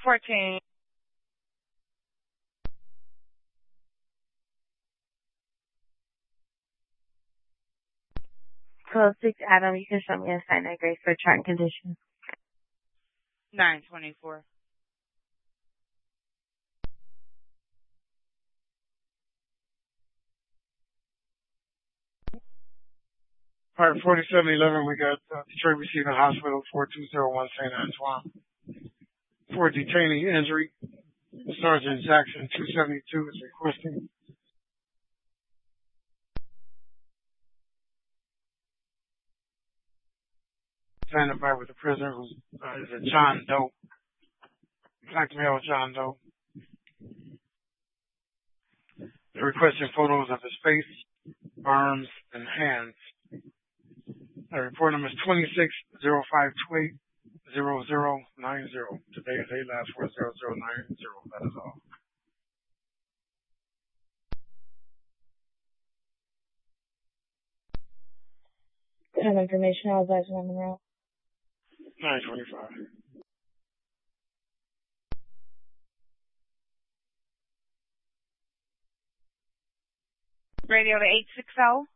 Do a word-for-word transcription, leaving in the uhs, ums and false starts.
fourteen. twelve six Adam, you can show me a sign of grace for chart and conditions. nine twenty-four. All right, forty-seven eleven, we got uh, Detroit Receiving Hospital, four two zero one Saint Antoine. For detainee injury, Sergeant Jackson, two seventy-two, is requesting. Standing by with the prisoner, who uh, is a John Doe, black male John Doe. They're requesting photos of his face, arms, and hands. The report number is twenty-six zero five two eight zero zero nine zero. Today is A last four zero zero nine zero. That is all. Kind of information, I'll advise you on the route. nine twenty-five. Radio to eight six zero.